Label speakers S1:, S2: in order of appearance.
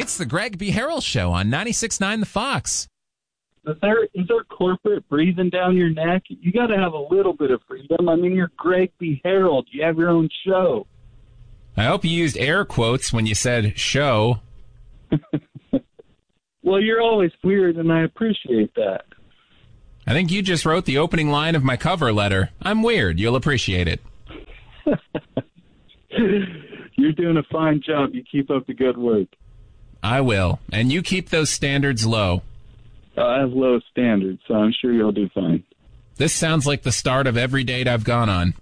S1: It's the Greg B. Harrell Show on 96.9 The Fox.
S2: Is there corporate breathing down your neck? You got to have a little bit of freedom. I mean, you're Greg B. Harrell. You have your own show.
S1: I hope you used air quotes when you said show.
S2: Well, you're always weird, and I appreciate that.
S1: I think you just wrote the opening line of my cover letter. I'm weird. You'll appreciate it.
S2: You're doing a fine job. You keep up the good work.
S1: I will. And you keep those standards low.
S2: I have low standards, so I'm sure you'll do fine.
S1: This sounds like the start of every date I've gone on.